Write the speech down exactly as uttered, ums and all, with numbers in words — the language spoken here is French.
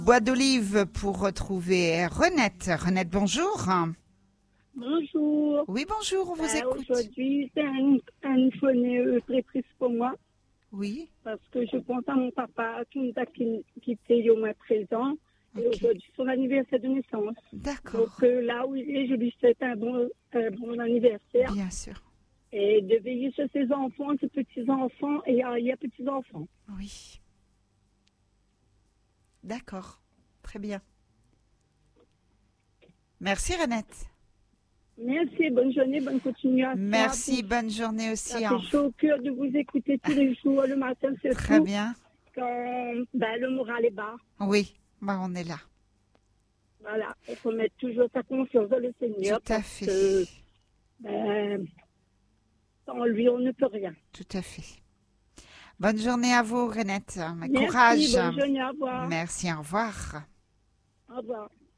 Bois d'Olive pour retrouver Renette. Renette, bonjour. Bonjour. Oui, bonjour, on vous Ben, écoute. Aujourd'hui, c'est un, un journée euh, très triste pour moi Oui. parce que je pense à mon papa qui nous a qui- quittés il y a au moins treize ans. Et Ok. aujourd'hui, c'est son anniversaire de naissance. D'accord. Donc euh, là où il est, je lui souhaite un bon, un bon anniversaire. Bien sûr. Et de veiller sur ses enfants, ses petits-enfants et arrière-petits-enfants. Oui. D'accord. Très bien. Merci Renette. Merci, bonne journée, bonne continuation. Merci, bonne journée aussi. Ça fait chaud au cœur de vous écouter tous les jours, le matin, c'est Très tout. bien. Quand ben, le moral est bas. Oui, bah, on est là. Voilà, il faut mettre toujours sa confiance dans le Seigneur. Tout à parce fait. Que, ben, sans lui, on ne peut rien. Tout à fait. Bonne journée à vous, Renette. Merci, Courage. bonne journée, au revoir. Merci, au revoir. Au revoir.